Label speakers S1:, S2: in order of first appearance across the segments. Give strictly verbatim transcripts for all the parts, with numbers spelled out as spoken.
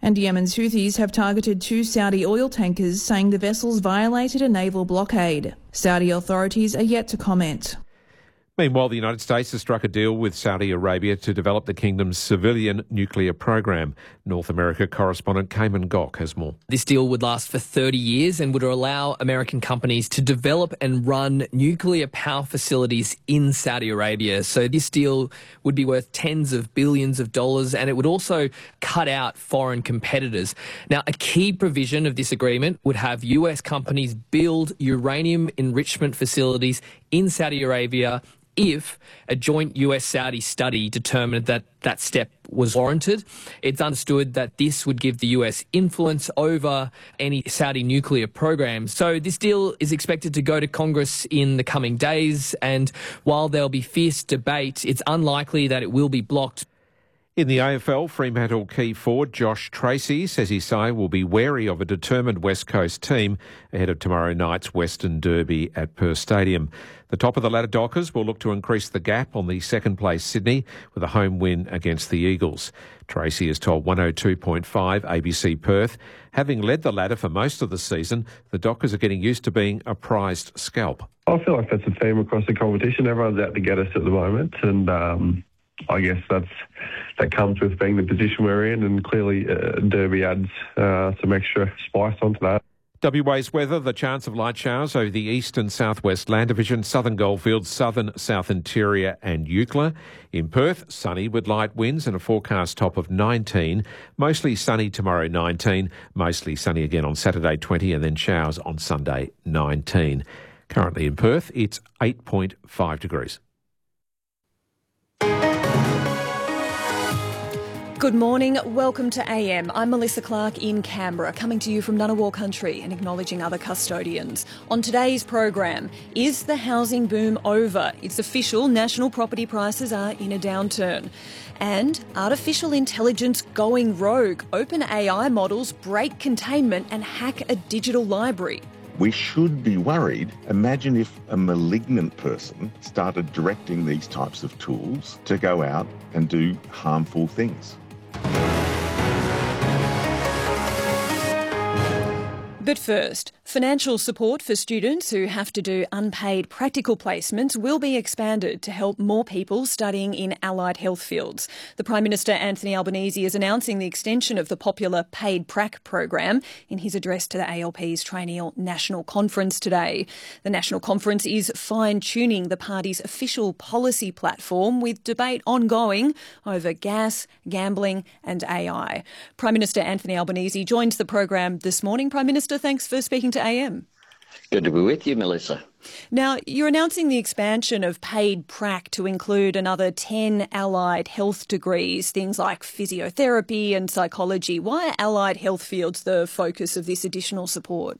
S1: And Yemen's Houthis have targeted two Saudi oil tankers, saying the vessels violated a naval blockade. Saudi authorities are yet to comment.
S2: Meanwhile, the United States has struck a deal with Saudi Arabia to develop the kingdom's civilian nuclear program. North America correspondent Cayman Gok has more.
S3: This deal would last for thirty years and would allow American companies to develop and run nuclear power facilities in Saudi Arabia. So this deal would be worth tens of billions of dollars, and it would also cut out foreign competitors. Now, a key provision of this agreement would have U S companies build uranium enrichment facilities in Saudi Arabia if a joint U S-Saudi study determined that that step was warranted. It's understood that this would give the U S influence over any Saudi nuclear programs. So this deal is expected to go to Congress in the coming days, and while there'll be fierce debate, it's unlikely that it will be blocked.
S2: In the A F L, Fremantle key forward Josh Tracy says his side will be wary of a determined West Coast team ahead of tomorrow night's Western Derby at Perth Stadium. The top of the ladder Dockers will look to increase the gap on the second place Sydney with a home win against the Eagles. Tracy has told one oh two point five A B C Perth, having led the ladder for most of the season, the Dockers are getting used to being a prized scalp.
S4: I feel like that's a theme across the competition. Everyone's out to get us at the moment, and um, I guess that's that comes with being the position we're in, and clearly uh, Derby adds uh, some extra spice onto that.
S2: W A's weather, the chance of light showers over the east and southwest land division, southern Goldfields, southern South Interior and Eucla. In Perth, sunny with light winds and a forecast top of nineteen. Mostly sunny tomorrow, nineteen. Mostly sunny again on Saturday, twenty, and then showers on Sunday, nineteen. Currently in Perth, it's eight point five degrees.
S5: Good morning, welcome to A M. I'm Melissa Clark in Canberra, coming to you from Ngunnawal country and acknowledging other custodians. On today's program, is the housing boom over? It's official, national property prices are in a downturn. And artificial intelligence going rogue. OpenAI models break containment and hack a digital library.
S6: We should be worried. Imagine if a malignant person started directing these types of tools to go out and do harmful things.
S5: But first, financial support for students who have to do unpaid practical placements will be expanded to help more people studying in allied health fields. The Prime Minister Anthony Albanese is announcing the extension of the popular Paid Prac program in his address to the A L P's Triennial National Conference today. The National Conference is fine-tuning the party's official policy platform, with debate ongoing over gas, gambling and A I. Prime Minister Anthony Albanese joins the program this morning. Prime Minister, thanks for speaking to A M.
S7: Good to be with you, Melissa.
S5: Now, you're announcing the expansion of Paid Prac to include another ten allied health degrees, things like physiotherapy and psychology. Why are allied health fields the focus of this additional support?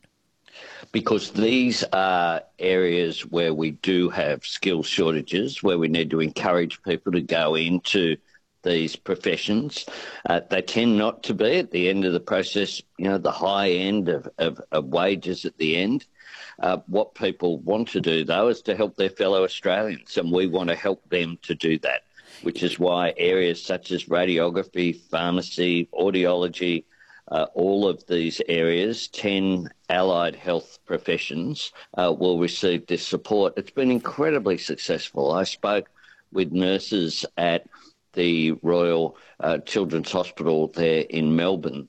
S7: Because these are areas where we do have skills shortages, where we need to encourage people to go into these professions. Uh, they tend not to be, at the end of the process, you know, the high end of, of, of wages at the end. Uh, what people want to do, though, is to help their fellow Australians, and we want to help them to do that, which is why areas such as radiography, pharmacy, audiology, uh, all of these areas, ten allied health professions, uh, will receive this support. It's been incredibly successful. I spoke with nurses at the Royal uh, Children's Hospital there in Melbourne,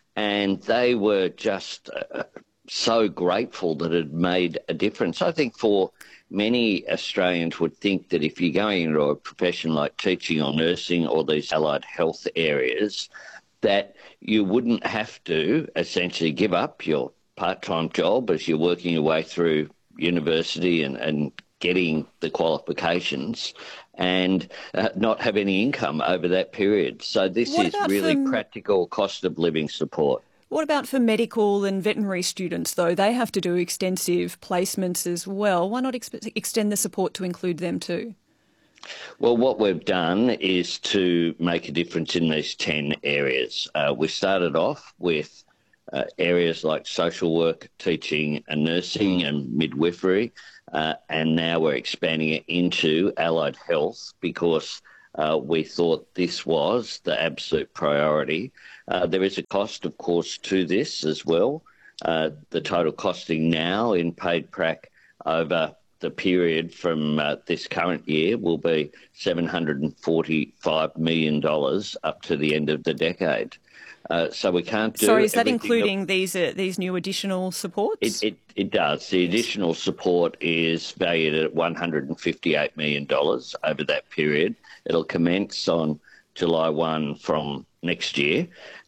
S7: and they were just uh, so grateful that it had made a difference. I think for many Australians would think that if you're going into a profession like teaching or nursing or these allied health areas, that you wouldn't have to essentially give up your part-time job as you're working your way through university and, and getting the qualifications and uh, not have any income over that period. So this
S5: What
S7: is
S5: about
S7: really
S5: for-
S7: practical cost of living support.
S5: What about for medical and veterinary students, though? They have to do extensive placements as well. Why not ex- extend the support to include them too?
S7: Well, what we've done is to make a difference in these ten areas. Uh, we started off with uh, areas like social work, teaching and nursing and midwifery, uh, and now we're expanding it into allied health because uh, we thought this was the absolute priority. Uh, there is a cost, of course, to this as well. Uh, the total costing now in paid prac over the period from uh, this current year will be seven hundred forty-five million dollars up to the end of the decade. Uh, so we can't do.
S5: Sorry, is that including that, these uh, these new additional supports?
S7: It, it, it does. The additional support is valued at one hundred fifty-eight million dollars over that period. It'll commence on July first from next year,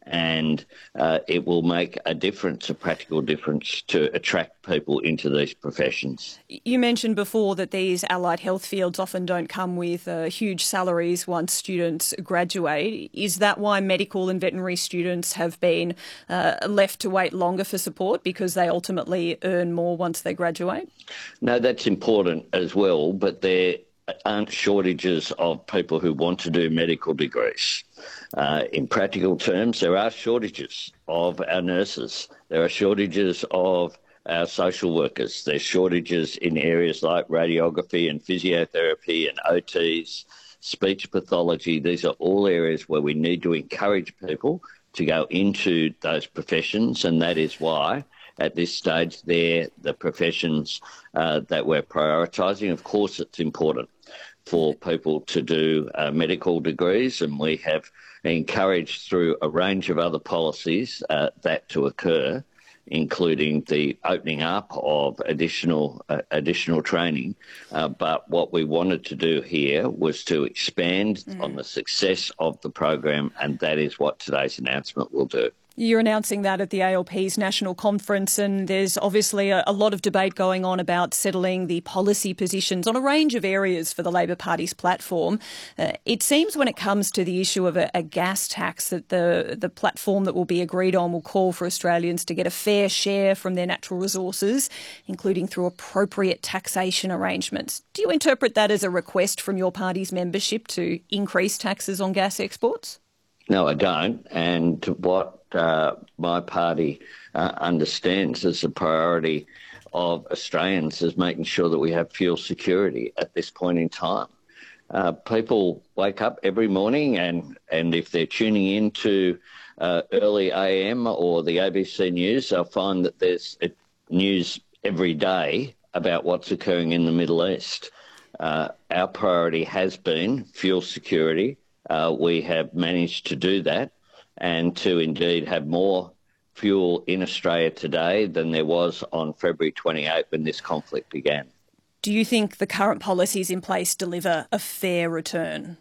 S7: and uh, it will make a difference, a practical difference, to attract people into these professions.
S5: You mentioned before that these allied health fields often don't come with uh, huge salaries once students graduate. Is that why medical and veterinary students have been uh, left to wait longer for support because they ultimately earn more once they graduate?
S7: No, that's important as well, but there aren't shortages of people who want to do medical degrees. Uh, in practical terms, there are shortages of our nurses. There are shortages of our social workers. There's shortages in areas like radiography and physiotherapy and O Ts, speech pathology. These are all areas where we need to encourage people to go into those professions, and that is why at this stage they're the professions uh, that we're prioritising. Of course, it's important for people to do uh, medical degrees, and we have encouraged through a range of other policies uh, that to occur, including the opening up of additional uh, additional training. Uh, but what we wanted to do here was to expand mm. on the success of the program, and that is what today's announcement will do.
S5: You're announcing that at the A L P's national conference, and there's obviously a, a lot of debate going on about settling the policy positions on a range of areas for the Labor Party's platform. Uh, it seems when it comes to the issue of a, a gas tax that the, the platform that will be agreed on will call for Australians to get a fair share from their natural resources, including through appropriate taxation arrangements. Do you interpret that as a request from your party's membership to increase taxes on gas exports?
S7: No, I don't. And what uh, my party uh, understands as a priority of Australians is making sure that we have fuel security at this point in time. Uh, people wake up every morning and, and if they're tuning in to uh, early A M or the A B C News, they'll find that there's news every day about what's occurring in the Middle East. Uh, our priority has been fuel security. Uh, we have managed to do that and to indeed have more fuel in Australia today than there was on February twenty-eighth when this conflict began.
S5: Do you think the current policies in place deliver a fair return?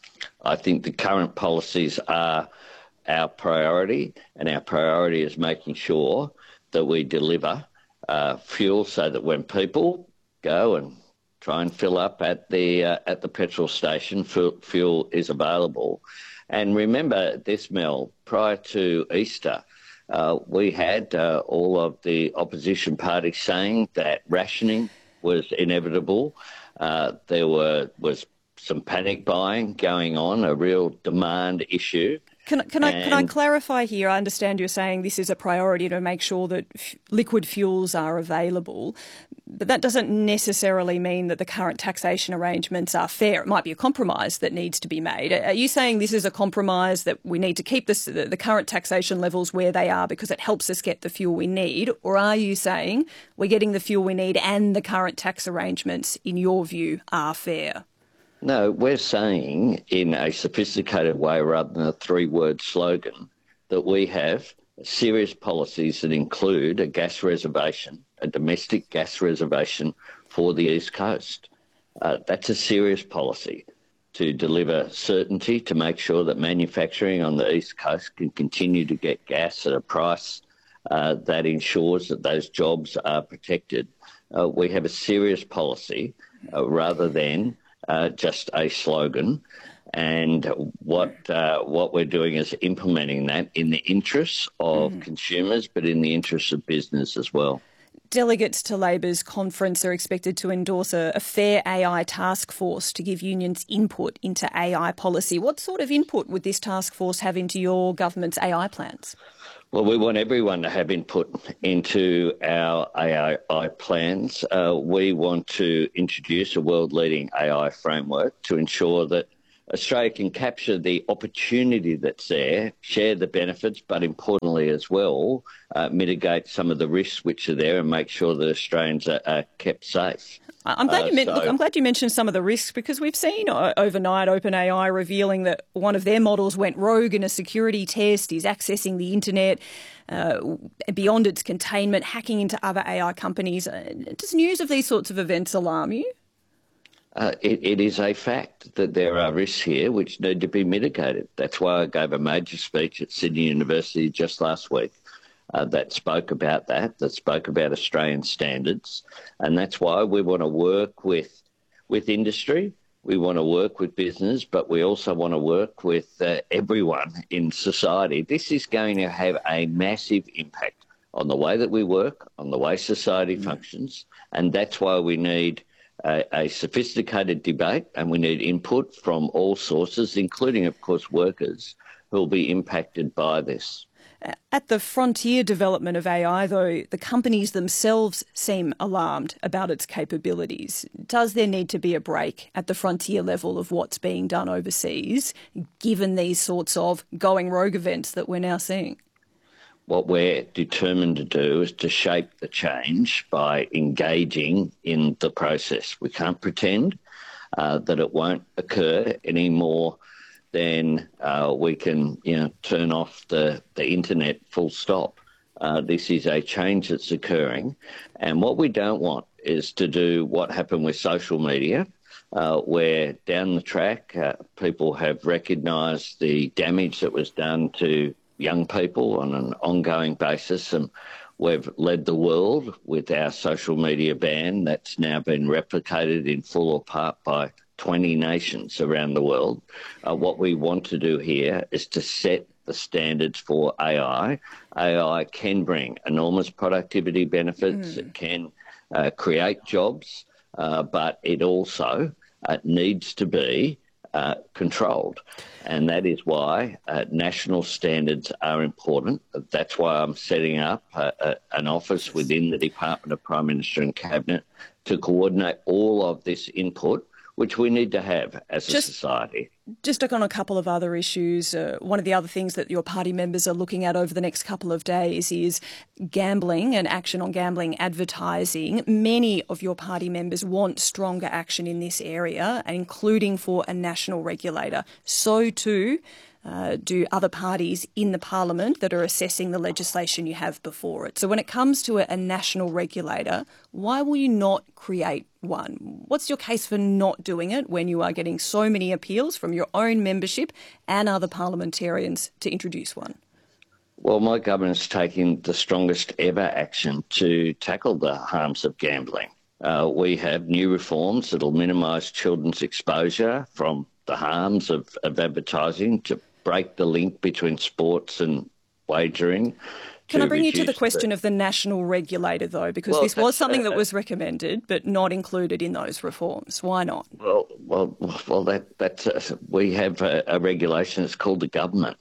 S7: I think the current policies are our priority, and our priority is making sure that we deliver uh, fuel so that when people go and try and fill up at the uh, at the petrol station, fuel, fuel is available. And remember this, Mel, prior to Easter, uh, we had uh, all of the opposition parties saying that rationing was inevitable. Uh, there were was some panic buying going on, a real demand issue.
S5: Can, can I can I clarify here? I understand you're saying this is a priority to make sure that f- liquid fuels are available, but that doesn't necessarily mean that the current taxation arrangements are fair. It might be a compromise that needs to be made. Are you saying this is a compromise that we need to keep this, the, the current taxation levels where they are because it helps us get the fuel we need, or are you saying we're getting the fuel we need and the current tax arrangements, in your view, are fair?
S7: No, we're saying in a sophisticated way rather than a three-word slogan that we have serious policies that include a gas reservation, a domestic gas reservation for the East Coast. Uh, that's a serious policy to deliver certainty, to make sure that manufacturing on the East Coast can continue to get gas at a price uh, that ensures that those jobs are protected. Uh, we have a serious policy uh, rather than Uh, just a slogan, and what uh, what we're doing is implementing that in the interests of mm. consumers, but in the interests of business as well.
S5: Delegates to Labor's conference are expected to endorse a, a fair A I task force to give unions input into A I policy. What sort of input would this task force have into your government's A I plans?
S7: Well, we want everyone to have input into our A I plans. Uh, we want to introduce a world-leading A I framework to ensure that Australia can capture the opportunity that's there, share the benefits, but importantly as well, uh, mitigate some of the risks which are there and make sure that Australians are, are kept safe.
S5: I'm glad,
S7: uh,
S5: you meant,
S7: so,
S5: look, I'm glad you mentioned some of the risks, because we've seen uh, overnight OpenAI revealing that one of their models went rogue in a security test, is accessing the internet uh, beyond its containment, hacking into other A I companies. Uh, does news of these sorts of events alarm you?
S7: Uh, it, it is a fact that there are risks here which need to be mitigated. That's why I gave a major speech at Sydney University just last week uh, that spoke about that, that spoke about Australian standards. And that's why we want to work with, with industry, we want to work with business, but we also want to work with uh, everyone in society. This is going to have a massive impact on the way that we work, on the way society mm. functions, and that's why we need A, a sophisticated debate, and we need input from all sources, including, of course, workers who will be impacted by this.
S5: At the frontier development of A I, though, the companies themselves seem alarmed about its capabilities. Does there need to be a break at the frontier level of what's being done overseas, given these sorts of going rogue events that we're now seeing?
S7: What we're determined to do is to shape the change by engaging in the process. We can't pretend uh, that it won't occur any more than uh, we can, you know, turn off the, the internet full stop. Uh, this is a change that's occurring. And what we don't want is to do what happened with social media, uh, where down the track uh, people have recognised the damage that was done to young people on an ongoing basis, and we've led the world with our social media ban that's now been replicated in full or part by twenty nations around the world. Uh, what we want to do here is to set the standards for A I. A I can bring enormous productivity benefits, mm. it can uh, create jobs, uh, but it also uh, needs to be Uh, controlled. And that is why uh, national standards are important. That's why I'm setting up uh, uh, an office within the Department of Prime Minister and Cabinet to coordinate all of this input, which we need to have as a
S5: just,
S7: society.
S5: Just on a couple of other issues, uh, one of the other things that your party members are looking at over the next couple of days is gambling and action on gambling advertising. Many of your party members want stronger action in this area, including for a national regulator. So too Uh, do other parties in the parliament that are assessing the legislation you have before it. So when it comes to a, a national regulator, why will you not create one? What's your case for not doing it when you are getting so many appeals from your own membership and other parliamentarians to introduce one?
S7: Well, my government's taking the strongest ever action to tackle the harms of gambling. Uh, we have new reforms that will minimise children's exposure from the harms of, of advertising, to break the link between sports and wagering.
S5: Can I bring you to the question the... of the national regulator, though, because well, this was something uh, that was recommended but not included in those reforms. Why not?
S7: Well, well, well. That that's uh, we have a, a regulation. It's called the government,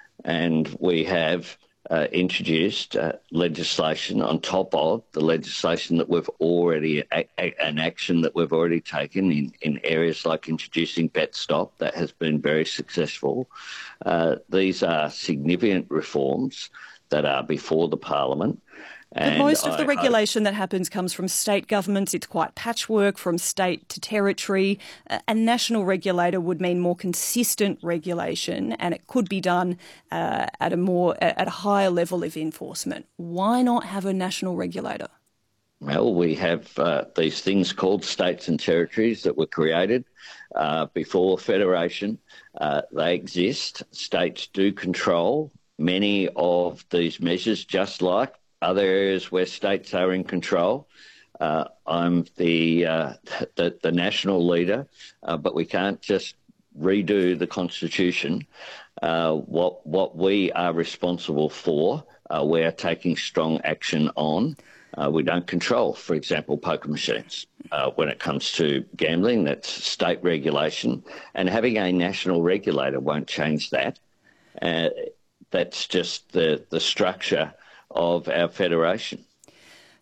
S7: and we have uh, introduced uh, legislation on top of the legislation that we've already a, a, an action that we've already taken in, in areas like introducing BetStop. That has been very successful. Uh, these are significant reforms that are before the Parliament.
S5: But most of the I regulation hope... that happens comes from state governments. It's quite patchwork from state to territory. A national regulator would mean more consistent regulation, and it could be done uh, at a more at a higher level of enforcement. Why not have a national regulator?
S7: Well, we have uh, these things called states and territories that were created uh, before federation. Uh, they exist. States do control many of these measures, just like other areas where states are in control. Uh, I'm the, uh, the the national leader, uh, but we can't just redo the Constitution. Uh, what what we are responsible for, uh, we are taking strong action on. Uh, we don't control, for example, poker machines. Uh, when it comes to gambling, that's state regulation, and having a national regulator won't change that. Uh, that's just the the structure of our federation.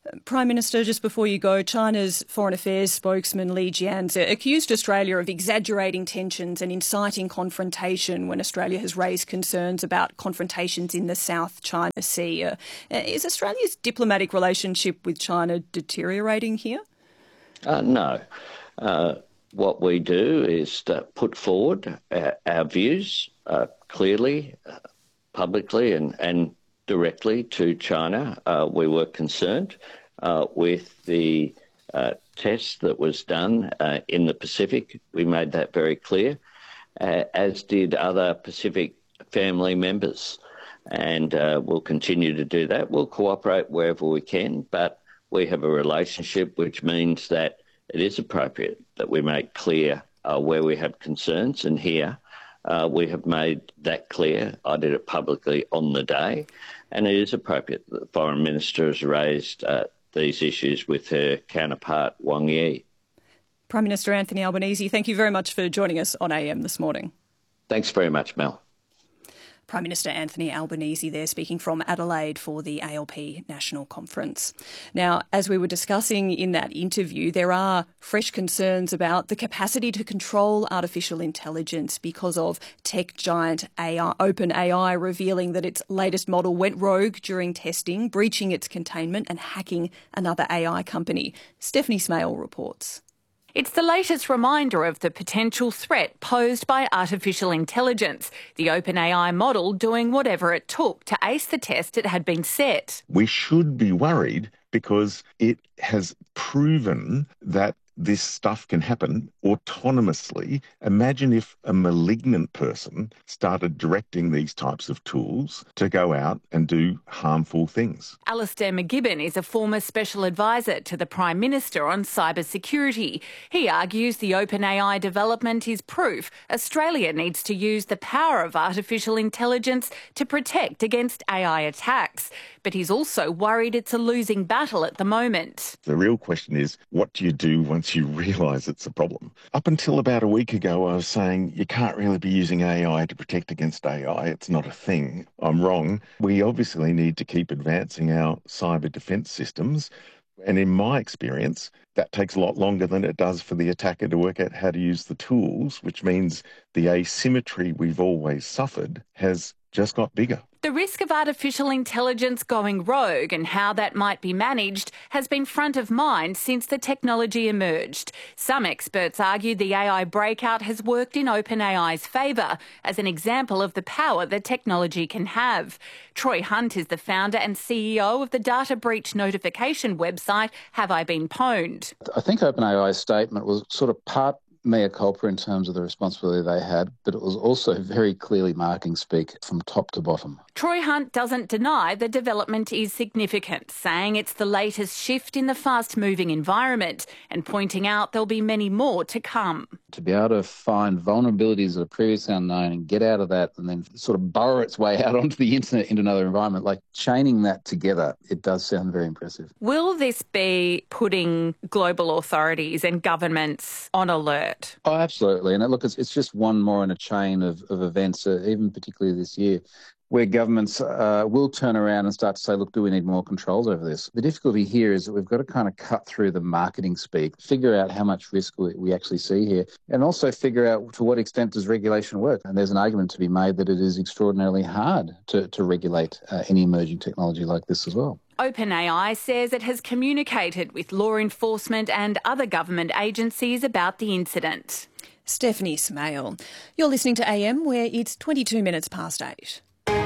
S5: Prime Minister, just before you go, China's Foreign Affairs spokesman Li Jianze accused Australia of exaggerating tensions and inciting confrontation when Australia has raised concerns about confrontations in the South China Sea. Uh, is Australia's diplomatic relationship with China deteriorating here?
S7: Uh, no. Uh, what we do is to put forward our, our views uh, clearly, uh, publicly and, and directly to China. Uh, we were concerned uh, with the uh, test that was done uh, in the Pacific. We made that very clear, uh, as did other Pacific family members. And uh, we'll continue to do that. We'll cooperate wherever we can, but we have a relationship, which means that it is appropriate that we make clear uh, where we have concerns. And here uh, we have made that clear. I did it publicly on the day. And it is appropriate that the Foreign Minister has raised uh, these issues with her counterpart, Wang Yi.
S5: Prime Minister Anthony Albanese, thank you very much for joining us on A M this morning.
S7: Thanks very much, Mel.
S5: Prime Minister Anthony Albanese there speaking from Adelaide for the A L P National Conference. Now, as we were discussing in that interview, there are fresh concerns about the capacity to control artificial intelligence because of tech giant A I, OpenAI revealing that its latest model went rogue during testing, breaching its containment and hacking another A I company. Stephanie Smale reports.
S8: It's the latest reminder of the potential threat posed by artificial intelligence, the OpenAI model doing whatever it took to ace the test it had been set.
S6: We should be worried because it has proven that this stuff can happen autonomously. Imagine if a malignant person started directing these types of tools to go out and do harmful things.
S8: Alistair McGibbon is a former special advisor to the Prime Minister on cybersecurity. He argues the OpenAI development is proof Australia needs to use the power of artificial intelligence to protect against A I attacks. But he's also worried it's a losing battle at the moment.
S6: The real question is, what do you do once you realise it's a problem? Up until about a week ago, I was saying you can't really be using A I to protect against A I. It's not a thing. I'm wrong. We obviously need to keep advancing our cyber defence systems. And in my experience, that takes a lot longer than it does for the attacker to work out how to use the tools, which means the asymmetry we've always suffered has just got bigger.
S8: The risk of artificial intelligence going rogue and how that might be managed has been front of mind since the technology emerged. Some experts argue the A I breakout has worked in OpenAI's favour as an example of the power that technology can have. Troy Hunt is the founder and C E O of the data breach notification website Have I Been Pwned?
S9: I think OpenAI's statement was sort of part mea culpa in terms of the responsibility they had, but it was also very clearly marketing speak from top to bottom.
S8: Troy Hunt doesn't deny the development is significant, saying it's the latest shift in the fast-moving environment and pointing out there'll be many more to come.
S9: To be able to find vulnerabilities that are previously unknown and get out of that and then sort of burrow its way out onto the internet into another environment, like chaining that together, it does sound very impressive.
S8: Will this be putting global authorities and governments on alert?
S9: Oh, absolutely. And look, it's, it's just one more in a chain of, of events, uh, even particularly this year, where governments uh, will turn around and start to say, look, do we need more controls over this? The difficulty here is that we've got to kind of cut through the marketing speak, figure out how much risk we, we actually see here, and also figure out to what extent does regulation work. And there's an argument to be made that it is extraordinarily hard to, to regulate uh, any emerging technology like this as well.
S8: OpenAI says it has communicated with law enforcement and other government agencies about the incident.
S5: Stephanie Smale. You're listening to A M, where it's twenty-two minutes past eight.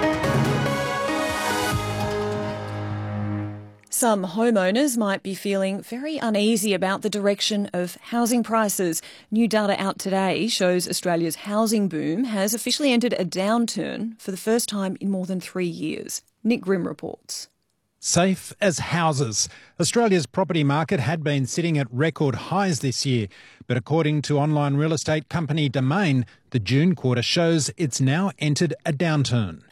S5: Some homeowners might be feeling very uneasy about the direction of housing prices. New data out today shows Australia's housing boom has officially entered a downturn for the first time in more than three years. Nick Grimm reports.
S10: Safe as houses. Australia's property market had been sitting at record highs this year, but according to online real estate company Domain, the June quarter shows it's now entered a downturn.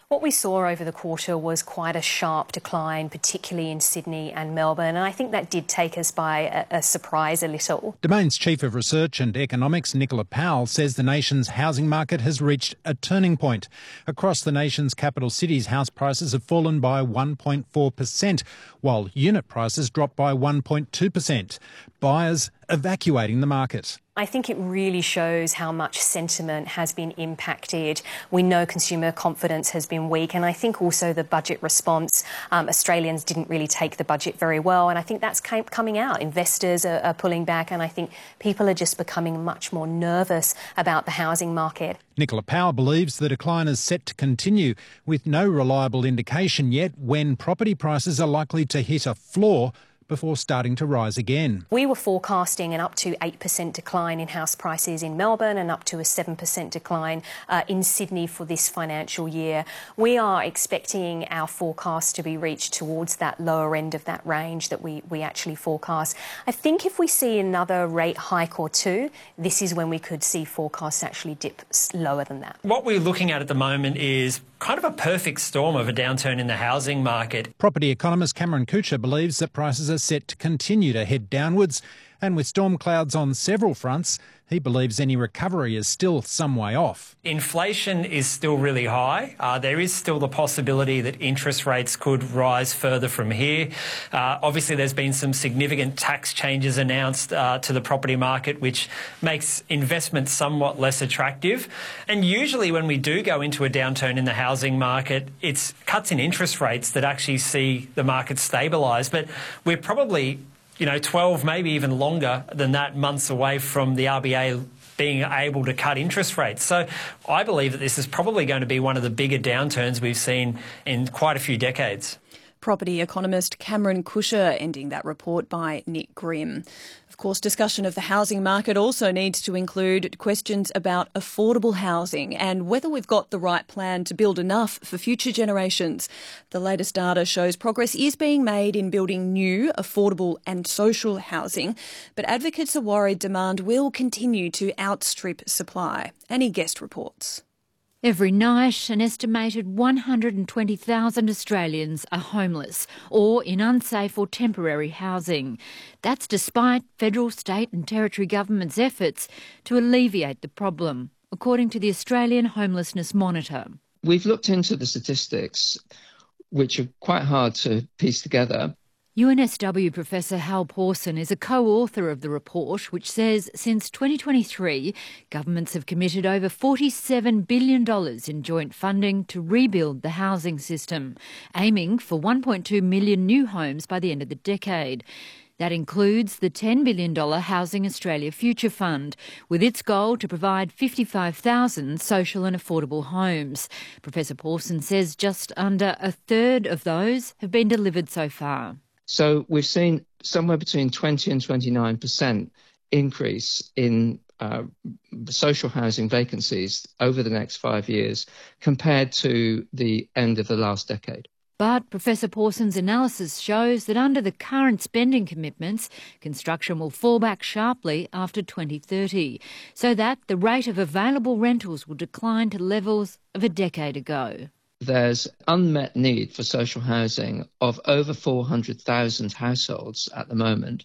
S11: What we saw over the quarter was quite a sharp decline, particularly in Sydney and Melbourne, and I think that did take us by a, a surprise a little.
S10: Domain's Chief of Research and Economics, Nicola Powell, says the nation's housing market has reached a turning point. Across the nation's capital cities, house prices have fallen by one point four percent, while unit prices dropped by one point two percent. Buyers evacuating the market.
S11: I think it really shows how much sentiment has been impacted. We know consumer confidence has been weak, and I think also the budget response. Um, Australians didn't really take the budget very well, and I think that's came, coming out. Investors are, are pulling back, and I think people are just becoming much more nervous about the housing market.
S10: Nicola Powell believes the decline is set to continue, with no reliable indication yet when property prices are likely to hit a floor before starting to rise again.
S11: We were forecasting an up to eight percent decline in house prices in Melbourne and up to a seven percent decline uh, in Sydney for this financial year. We are expecting our forecast to be reached towards that lower end of that range that we, we actually forecast. I think if we see another rate hike or two, this is when we could see forecasts actually dip lower than that.
S12: What we're looking at at the moment is kind of a perfect storm of a downturn in the housing market.
S10: Property economist Cameron Kuchar believes that prices are set to continue to head downwards, and with storm clouds on several fronts, he believes any recovery is still some way off.
S12: Inflation is still really high. Uh, there is still the possibility that interest rates could rise further from here. Uh, obviously, there's been some significant tax changes announced uh, to the property market, which makes investment somewhat less attractive. And usually when we do go into a downturn in the housing market, it's cuts in interest rates that actually see the market stabilise. But we're probably you know, twelve, maybe even longer than that, months away from the R B A being able to cut interest rates. So I believe that this is probably going to be one of the bigger downturns we've seen in quite a few decades.
S5: Property economist Cameron Kuchar ending that report by Nick Grimm. Of course, discussion of the housing market also needs to include questions about affordable housing and whether we've got the right plan to build enough for future generations. The latest data shows progress is being made in building new, affordable and social housing, but advocates are worried demand will continue to outstrip supply. Annie Guest reports.
S13: Every night, an estimated one hundred twenty thousand Australians are homeless or in unsafe or temporary housing. That's despite federal, state and territory governments' efforts to alleviate the problem, according to the Australian Homelessness Monitor.
S14: We've looked into the statistics, which are quite hard to piece together.
S13: U N S W Professor Hal Pawson is a co-author of the report, which says since twenty twenty-three, governments have committed over forty-seven billion dollars in joint funding to rebuild the housing system, aiming for one point two million new homes by the end of the decade. That includes the ten billion dollars Housing Australia Future Fund, with its goal to provide fifty-five thousand social and affordable homes. Professor Pawson says just under a third of those have been delivered so far.
S14: So we've seen somewhere between twenty and twenty-nine percent increase in uh, social housing vacancies over the next five years compared to the end of the last decade.
S13: But Professor Pawson's analysis shows that under the current spending commitments, construction will fall back sharply after twenty thirty, so that the rate of available rentals will decline to levels of a decade ago.
S14: There's unmet need for social housing of over four hundred thousand households at the moment,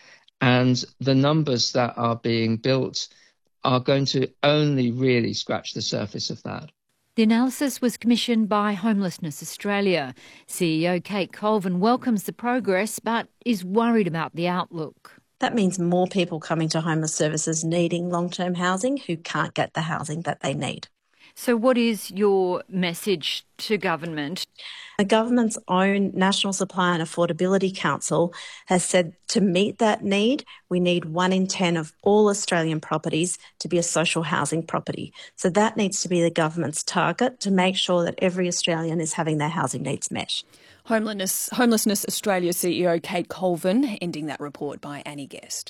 S14: and the numbers that are being built are going to only really scratch the surface of that.
S13: The analysis was commissioned by Homelessness Australia. C E O Kate Colvin welcomes the progress but is worried about the outlook.
S15: That means more people coming to homeless services needing long-term housing who can't get the housing that they need.
S13: So what is your message to government?
S15: The government's own National Supply and Affordability Council has said to meet that need, we need one in ten of all Australian properties to be a social housing property. So that needs to be the government's target to make sure that every Australian is having their housing needs met.
S5: Homelessness, Homelessness Australia C E O Kate Colvin ending that report by Annie Guest.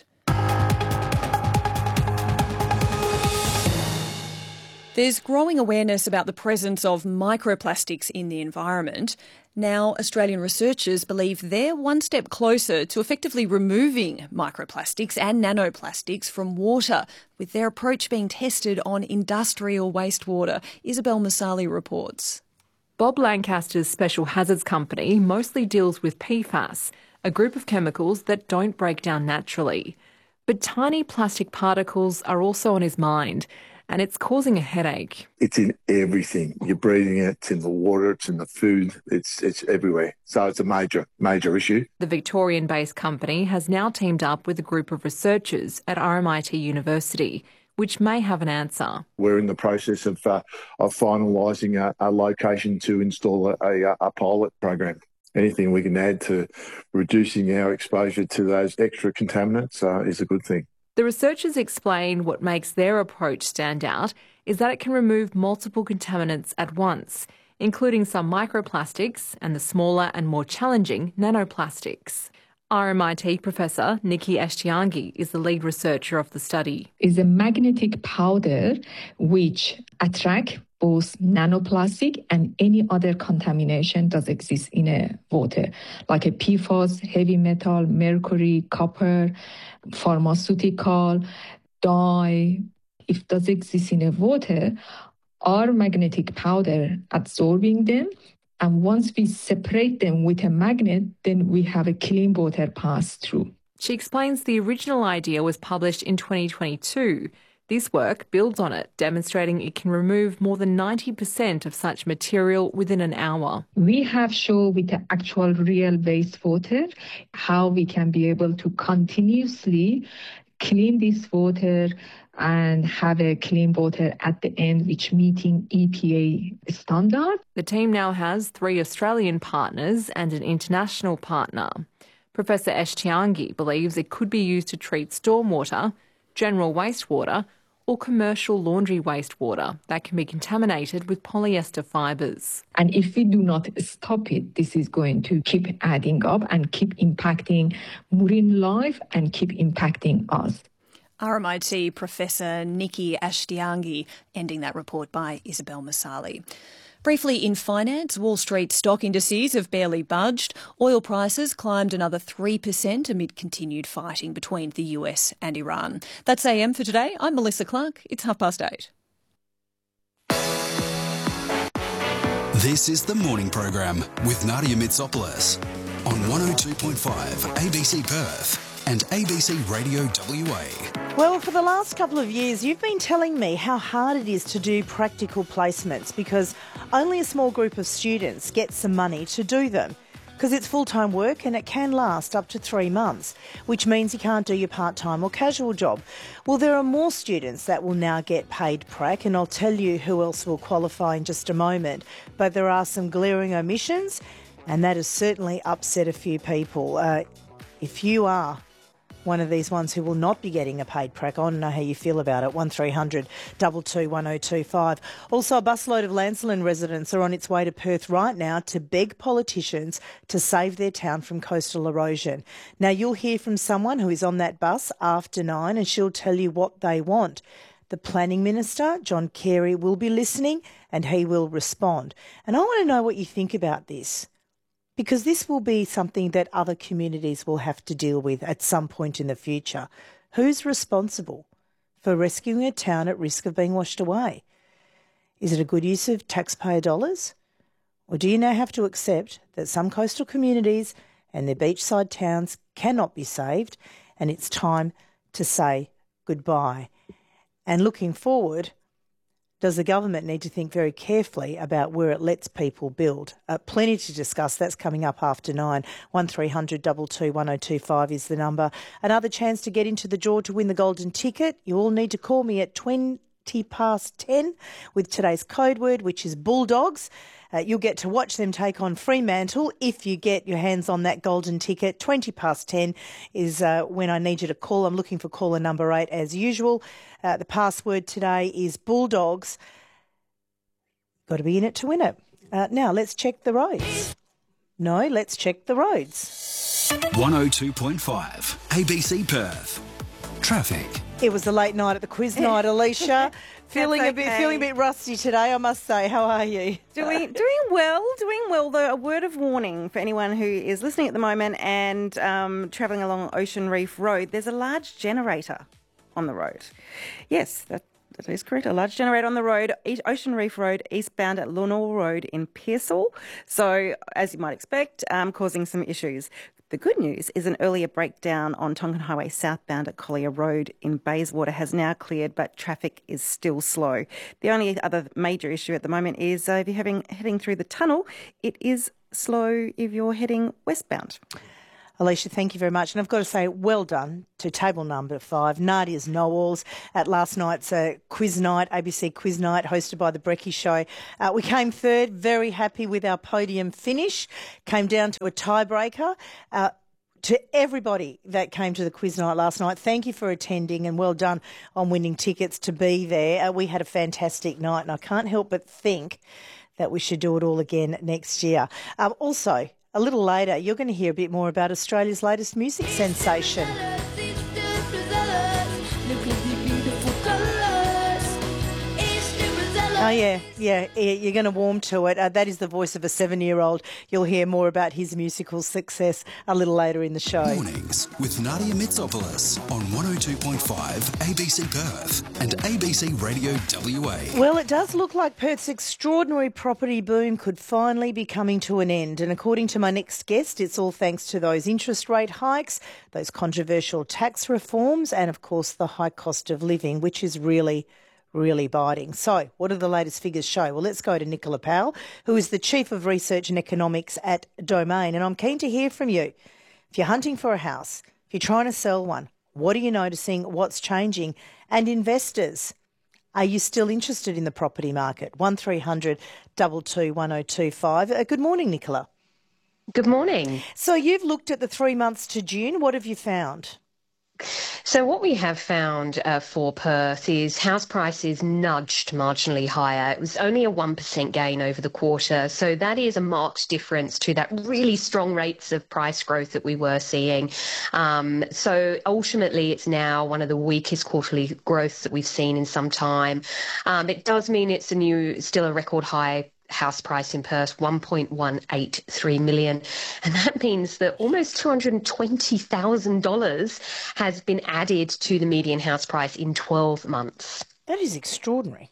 S5: There's growing awareness about the presence of microplastics in the environment. Now, Australian researchers believe they're one step closer to effectively removing microplastics and nanoplastics from water, with their approach being tested on industrial wastewater. Isabel Masali reports.
S16: Bob Lancaster's Special Hazards Company mostly deals with P FAS, a group of chemicals that don't break down naturally. But tiny plastic particles are also on his mind, and it's causing a headache.
S17: It's in everything. You're breathing it, it's in the water, it's in the food, it's it's everywhere. So it's a major, major issue.
S16: The Victorian-based company has now teamed up with a group of researchers at R M I T University, which may have an answer.
S17: We're in the process of uh, of finalising a, a location to install a, a, a pilot program. Anything we can add to reducing our exposure to those extra contaminants uh, is a good thing.
S16: The researchers explain what makes their approach stand out is that it can remove multiple contaminants at once, including some microplastics and the smaller and more challenging nanoplastics. R M I T Professor Nikki Ashtiangi is the lead researcher of the study.
S18: It's a magnetic powder which attracts both nanoplastic and any other contamination that exists in a water, like a P FAS, heavy metal, mercury, copper, pharmaceutical, dye. If it does exist in a water, our magnetic powder absorbing them, and once we separate them with a magnet, then we have a clean water pass through.
S16: She explains the original idea was published in twenty twenty-two. This work builds on it, demonstrating it can remove more than ninety percent of such material within an hour.
S18: We have shown with the actual real wastewater how we can be able to continuously clean this water and have a clean water at the end, which meeting E P A standard.
S16: The team now has three Australian partners and an international partner. Professor Ashtiangi believes it could be used to treat stormwater, general wastewater, or commercial laundry wastewater that can be contaminated with polyester fibres.
S18: And if we do not stop it, this is going to keep adding up and keep impacting marine life and keep impacting us.
S5: R M I T Professor Nikki Ashtiangi, ending that report by Isabel Masali. Briefly in finance, Wall Street stock indices have barely budged. Oil prices climbed another three percent amid continued fighting between the U S and Iran. That's A M for today. I'm Melissa Clark. It's half past eight.
S19: This is the morning program with Nadia Mitsopoulos on one oh two point five A B C Perth and A B C Radio W A.
S20: Well, for the last couple of years, you've been telling me how hard it is to do practical placements because only a small group of students get some money to do them. Because it's full-time work and it can last up to three months, which means you can't do your part-time or casual job. Well, there are more students that will now get paid prac, and I'll tell you who else will qualify in just a moment. But there are some glaring omissions, and that has certainly upset a few people. Uh, if you are one of these ones who will not be getting a paid prac, I want to know how you feel about it. one three hundred two two one oh two five. Also, a busload of Lancelin residents are on its way to Perth right now to beg politicians to save their town from coastal erosion. Now, you'll hear from someone who is on that bus after nine, and she'll tell you what they want. The Planning Minister, John Carey, will be listening and he will respond. And I want to know what you think about this, because this will be something that other communities will have to deal with at some point in the future. Who's responsible for rescuing a town at risk of being washed away? Is it a good use of taxpayer dollars? Or do you now have to accept that some coastal communities and their beachside towns cannot be saved, and it's time to say goodbye? And looking forward, does the government need to think very carefully about where it lets people build? Uh, plenty to discuss. That's coming up after nine. one three hundred two two one oh two five is the number. Another chance to get into the draw to win the golden ticket. You all need to call me at twenty past ten with today's code word, which is Bulldogs. Uh, you'll get to watch them take on Fremantle if you get your hands on that golden ticket. twenty past ten is uh, when I need you to call. I'm looking for caller number eight as usual. Uh, the password today is Bulldogs. Got to be in it to win it. Uh, now, let's check the roads. No, let's check the roads.
S19: one oh two point five A B C Perth. Traffic.
S20: It was a late night at the quiz night, Alicia. feeling
S21: okay.
S20: a bit, feeling a bit rusty today, I must say. How are you?
S21: Doing, doing well, doing well. Though a word of warning for anyone who is listening at the moment and um, travelling along Ocean Reef Road. There's a large generator on the road. Yes, that that is correct. A large generator on the road, Ocean Reef Road, eastbound at Lenore Road in Pearsall. So, as you might expect, um, causing some issues. The good news is an earlier breakdown on Tonkin Highway southbound at Collier Road in Bayswater has now cleared, but traffic is still slow. The only other major issue at the moment is uh, if you're having, heading through the tunnel, it is slow if you're heading westbound.
S20: Alicia, thank you very much. And I've got to say, well done to table number five, Nadia's Knowles, at last night's uh, quiz night, A B C quiz night, hosted by The Brekkie Show. Uh, we came third, very happy with our podium finish. Came down to a tiebreaker. Uh, to everybody that came to the quiz night last night, thank you for attending and well done on winning tickets to be there. Uh, we had a fantastic night and I can't help but think that we should do it all again next year. Um, also, a little later, you're going to hear a bit more about Australia's latest music sensation. Oh, yeah, yeah, you're going to warm to it. Uh, that is the voice of a seven-year-old. You'll hear more about his musical success a little later in the show.
S19: Mornings with Nadia Mitsopoulos on one oh two point five A B C Perth and A B C Radio W A.
S20: Well, it does look like Perth's extraordinary property boom could finally be coming to an end. And according to my next guest, it's all thanks to those interest rate hikes, those controversial tax reforms, and, of course, the high cost of living, which is really really biting. So, what do the latest figures show? Well, let's go to Nicola Powell, who is the Chief of Research and Economics at Domain. And I'm keen to hear from you. If you're hunting for a house, if you're trying to sell one, what are you noticing? What's changing? And investors, are you still interested in the property market? one three hundred two two one oh two five. Uh, good morning, Nicola.
S1: Good morning.
S20: So, you've looked at the three months to June. What have you found?
S1: So what we have found uh, for Perth is house prices nudged marginally higher. It was only a one percent gain over the quarter. So that is a marked difference to that really strong rates of price growth that we were seeing. Um, so ultimately, it's now one of the weakest quarterly growths that we've seen in some time. Um, it does mean it's a new, still a record high house price in Perth, one point one eight three million. And that means that almost two hundred twenty thousand dollars has been added to the median house price in twelve months.
S20: That is extraordinary.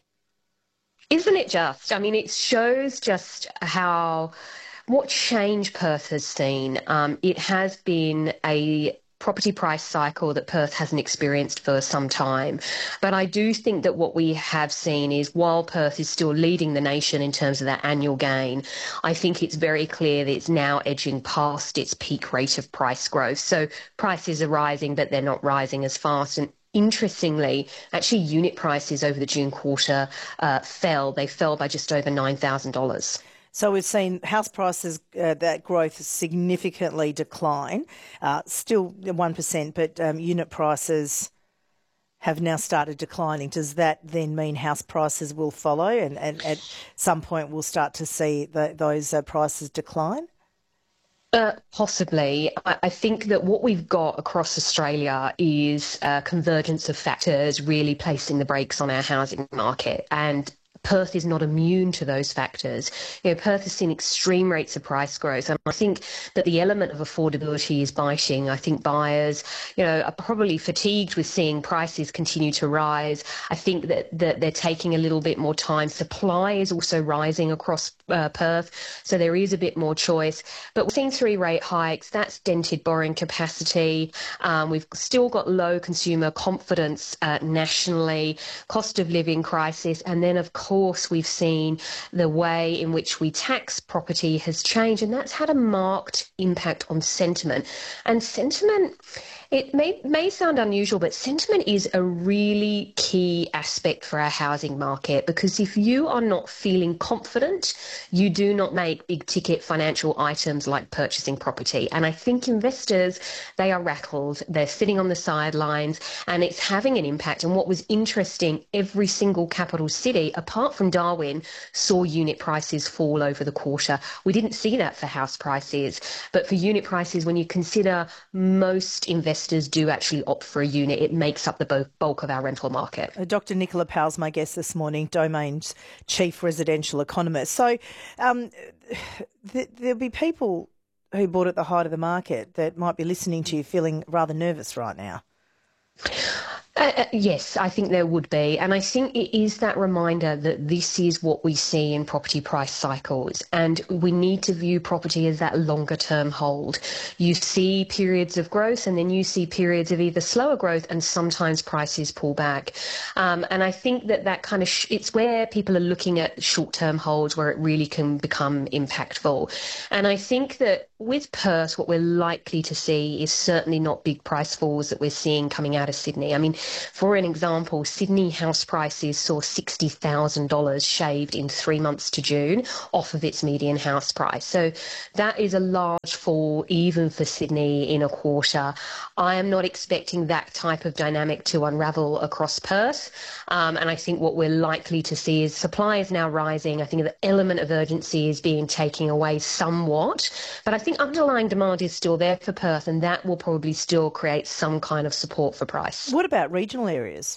S1: Isn't it just? I mean, it shows just how, what change Perth has seen. Um, it has been a property price cycle that Perth hasn't experienced for some time. But I do think that what we have seen is while Perth is still leading the nation in terms of that annual gain, I think it's very clear that it's now edging past its peak rate of price growth. So prices are rising, but they're not rising as fast. And interestingly, actually unit prices over the June quarter uh, fell. They fell by just over nine thousand dollars.
S20: So we've seen house prices, uh, that growth significantly decline, uh, still one percent, but um, unit prices have now started declining. Does that then mean house prices will follow and, and at some point we'll start to see the, those uh, prices decline?
S1: Uh, possibly. I, I think that what we've got across Australia is a convergence of factors really placing the brakes on our housing market, and Perth is not immune to those factors. You know, Perth has seen extreme rates of price growth, and I think that the element of affordability is biting. I think buyers, you know, are probably fatigued with seeing prices continue to rise. I think that, that they're taking a little bit more time. Supply is also rising across uh, Perth, so there is a bit more choice. But we've seen three rate hikes. That's dented borrowing capacity. Um, we've still got low consumer confidence uh, nationally, cost of living crisis, and then, of course, Of course, we've seen the way in which we tax property has changed, and that's had a marked impact on sentiment. And sentiment, it may, may sound unusual, but sentiment is a really key aspect for our housing market, because if you are not feeling confident, you do not make big ticket financial items like purchasing property. And I think investors, they are rattled, they're sitting on the sidelines, and it's having an impact. And what was interesting, every single capital city, apart from Darwin, saw unit prices fall over the quarter. We didn't see that for house prices, but for unit prices, when you consider most investors do actually opt for a unit, it makes up the bulk of our rental market.
S20: Uh, Doctor Nicola Powell's my guest this morning, Domain's Chief Residential Economist. So um, th- there'll be people who bought at the height of the market that might be listening to you feeling rather nervous right now.
S1: Uh, uh, yes, I think there would be. And I think it is that reminder that this is what we see in property price cycles. And we need to view property as that longer term hold. You see periods of growth and then you see periods of either slower growth and sometimes prices pull back. Um, and I think that that kind of, sh- it's where people are looking at short term holds where it really can become impactful. And I think that with Perth, what we're likely to see is certainly not big price falls that we're seeing coming out of Sydney. I mean, for an example, Sydney house prices saw sixty thousand dollars shaved in three months to June off of its median house price. So that is a large fall even for Sydney in a quarter. I am not expecting that type of dynamic to unravel across Perth. Um, and I think what we're likely to see is supply is now rising. I think the element of urgency is being taken away somewhat. But I think underlying demand is still there for Perth, and that will probably still create some kind of support for price.
S20: What about regional areas?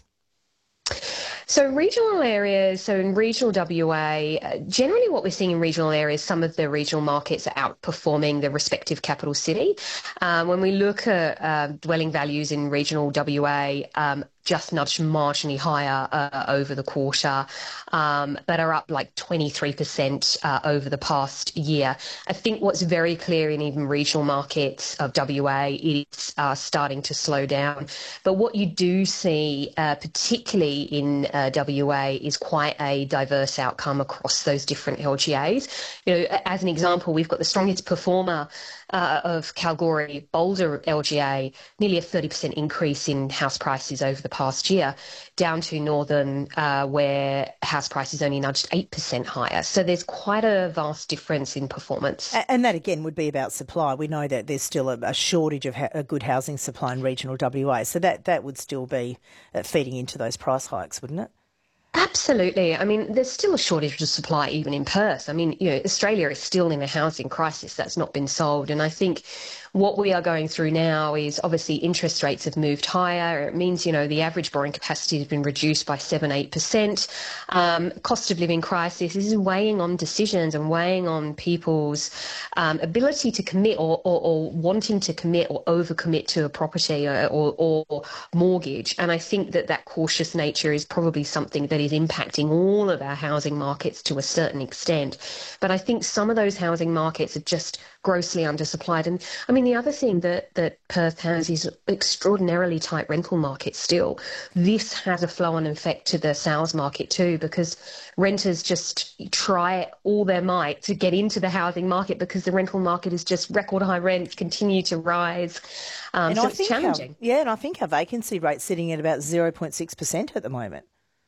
S1: So regional areas, so in regional W A, uh, generally what we're seeing in regional areas, some of the regional markets are outperforming the respective capital city. Um, when we look at uh, dwelling values in regional W A, um, just nudged marginally higher uh, over the quarter, um, but are up like twenty-three percent uh, over the past year. I think what's very clear in even regional markets of W A is uh, starting to slow down. But what you do see, uh, particularly in uh, W A, is quite a diverse outcome across those different L G As. You know, as an example, we've got the strongest performer Uh, of Kalgoorlie, Boulder L G A, nearly a thirty percent increase in house prices over the past year, down to Northern, uh, where house prices only nudged eight percent higher. So there's quite a vast difference in performance.
S20: And that, again, would be about supply. We know that there's still a, a shortage of ha- a good housing supply in regional W A. So that, that would still be uh, feeding into those price hikes, wouldn't it?
S1: Absolutely. I mean, there's still a shortage of supply even in Perth. I mean, you know, Australia is still in a housing crisis that's not been solved. And I think what we are going through now is obviously interest rates have moved higher. It means, you know, the average borrowing capacity has been reduced by seven, eight percent. Um, cost of living crisis is weighing on decisions and weighing on people's um, ability to commit or, or, or wanting to commit or overcommit to a property or, or, or mortgage. And I think that that cautious nature is probably something that is impacting all of our housing markets to a certain extent. But I think some of those housing markets are just grossly undersupplied. And I mean, the other thing that, that Perth has is extraordinarily tight rental market still. This has a flow-on effect to the sales market too, because renters just try all their might to get into the housing market because the rental market is just record high rents continue to rise. Um,
S20: and
S1: so
S20: I
S1: it's
S20: think
S1: challenging.
S20: Our, yeah, and I think our vacancy rate's sitting at about zero point six percent at the moment.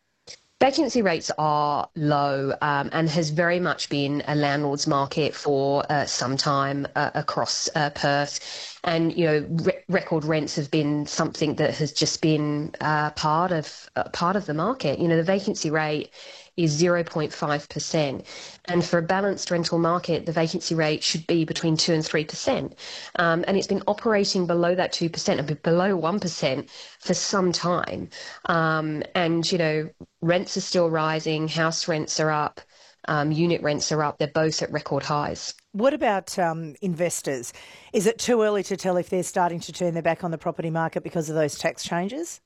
S1: Vacancy rates are low um, and has very much been a landlord's market for uh, some time uh, across uh, Perth. And, you know, re- record rents have been something that has just been uh, part of uh, part of the market. You know, the vacancy rate is zero point five percent. And for a balanced rental market, the vacancy rate should be between two and three percent. Um, and it's been operating below that two percent and below one percent for some time. Um, and, you know, rents are still rising, house rents are up, um, unit rents are up. They're both at record highs.
S20: What about um, investors? Is it too early to tell if they're starting to turn their back on the property market because of those tax changes?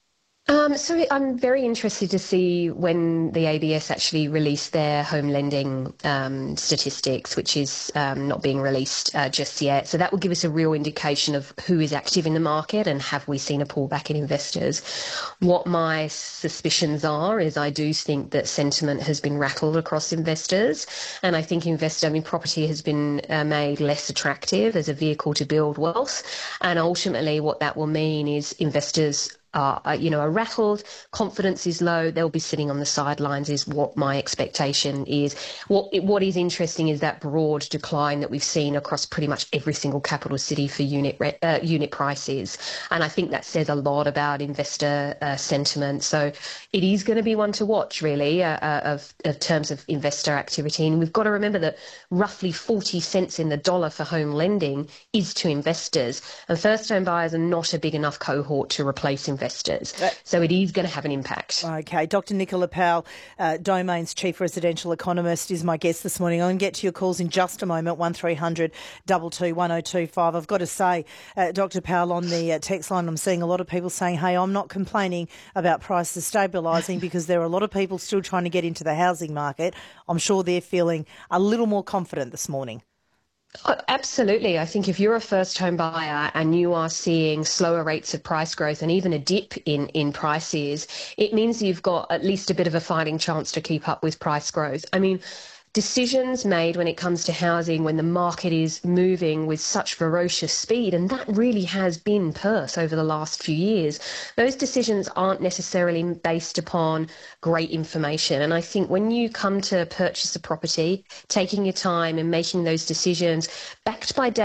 S1: Um, so I'm very interested to see when the A B S actually release their home lending um, statistics, which is um, not being released uh, just yet. So that will give us a real indication of who is active in the market and have we seen a pullback in investors. What my suspicions are is I do think that sentiment has been rattled across investors, and I think investor, I mean, property has been uh, made less attractive as a vehicle to build wealth, and ultimately what that will mean is investors are, you know, are rattled, confidence is low, they'll be sitting on the sidelines is what my expectation is. What what is interesting is that broad decline that we've seen across pretty much every single capital city for unit uh, unit prices. And I think that says a lot about investor uh, sentiment. So it is going to be one to watch, really, uh, uh, of, of terms of investor activity. And we've got to remember that roughly forty cents in the dollar for home lending is to investors. And first home buyers are not a big enough cohort to replace investors. investors. So it is going to have an impact.
S20: Okay. Doctor Nicola Powell, uh, Domain's Chief Residential Economist, is my guest this morning. I'm going to get to your calls in just a moment, one three hundred two two one oh two five. I've got to say, uh, Doctor Powell, on the uh, text line, I'm seeing a lot of people saying, hey, I'm not complaining about prices stabilising because there are a lot of people still trying to get into the housing market. I'm sure they're feeling a little more confident this morning.
S1: Oh, absolutely. I think if you're a first home buyer and you are seeing slower rates of price growth and even a dip in, in prices, it means you've got at least a bit of a fighting chance to keep up with price growth. I mean, decisions made when it comes to housing when the market is moving with such ferocious speed, and that really has been Perth over the last few years, those decisions aren't necessarily based upon great information. And I think when you come to purchase a property, taking your time and making those decisions backed by data